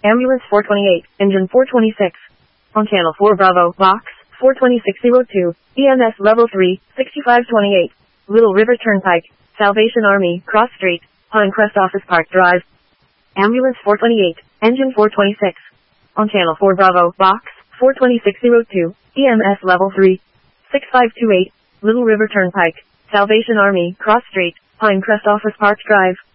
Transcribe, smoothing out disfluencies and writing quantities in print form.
Ambulance 428, Engine 426. On Channel 4 Bravo, Box 42602, EMS Level 3, 6528. Little River Turnpike, Salvation Army, Cross Street, Pinecrest Office Park Drive. Ambulance 428, Engine 426. On Channel 4 Bravo, Box 42602, EMS Level 3, 6528. Little River Turnpike, Salvation Army, Cross Street, Pinecrest Office Park Drive.